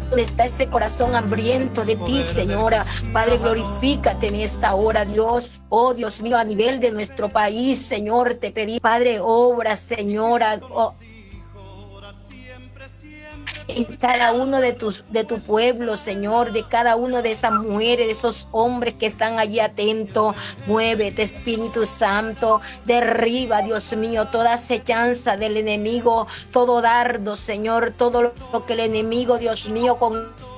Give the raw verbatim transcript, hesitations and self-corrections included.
donde está ese corazón hambriento de ti, Señora. Padre, glorifícate en esta hora, Dios. Oh, Dios mío, a nivel de nuestro país, Señor, te pedí, Padre, obra, Señora, oh, en cada uno de tus de tu pueblo, Señor, de cada uno de esas mujeres, de esos hombres que están allí atentos. Muévete, Espíritu Santo, derriba, Dios mío, toda acechanza del enemigo, todo dardo, Señor, todo lo que el enemigo, Dios mío, con